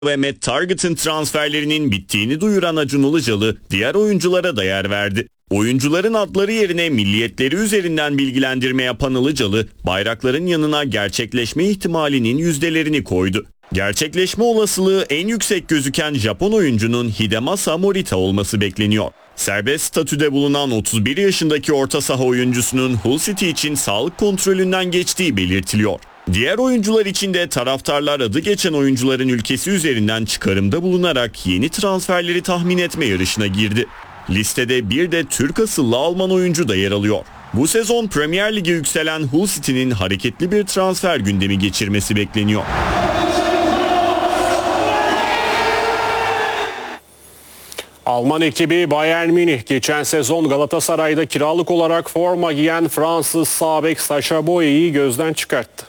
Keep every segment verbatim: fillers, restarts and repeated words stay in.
ve Matt Targett'ın transferlerinin bittiğini duyuran Acun Ilıcalı diğer oyunculara da yer verdi. Oyuncuların adları yerine milliyetleri üzerinden bilgilendirme yapan Ilıcalı, bayrakların yanına gerçekleşme ihtimalinin yüzdelerini koydu. Gerçekleşme olasılığı en yüksek gözüken Japon oyuncunun Hidemasa Morita olması bekleniyor. Serbest statüde bulunan otuz bir yaşındaki orta saha oyuncusunun Hull City için sağlık kontrolünden geçtiği belirtiliyor. Diğer oyuncular için de taraftarlar adı geçen oyuncuların ülkesi üzerinden çıkarımda bulunarak yeni transferleri tahmin etme yarışına girdi. Listede bir de Türk asıllı Alman oyuncu da yer alıyor. Bu sezon Premier Lig'e yükselen Hull City'nin hareketli bir transfer gündemi geçirmesi bekleniyor. Alman ekibi Bayern Münih geçen sezon Galatasaray'da kiralık olarak forma giyen Fransız sağ bek Sacha Boey'i gözden çıkarttı.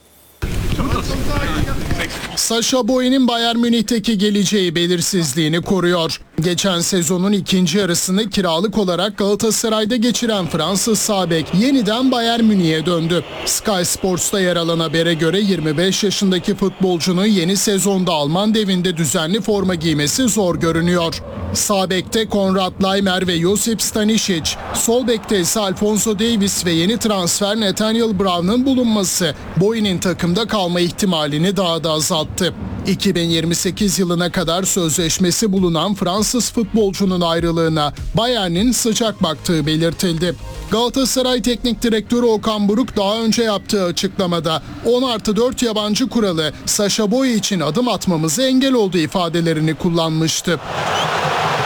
Sacha Boey'nin Bayern Münih'teki geleceği belirsizliğini koruyor. Geçen sezonun ikinci yarısını kiralık olarak Galatasaray'da geçiren Fransız sağ bek yeniden Bayern Münih'e döndü. Sky Sports'ta yer alan habere göre yirmi beş yaşındaki futbolcunun yeni sezonda Alman devinde düzenli forma giymesi zor görünüyor. Sağ bekte Konrad Laimer ve Josip Stanisic, sol bekte ise Alphonso Davies ve yeni transfer Nathaniel Brown'un bulunması Boey'nin takımda kalma ihtimalini daha da azalttı. iki bin yirmi sekiz yılına kadar sözleşmesi bulunan Fransız futbolcunun ayrılığına Bayern'in sıcak baktığı belirtildi. Galatasaray Teknik Direktörü Okan Buruk daha önce yaptığı açıklamada on artı dört yabancı kuralı Sacha Boey için adım atmamıza engel olduğu ifadelerini kullanmıştı.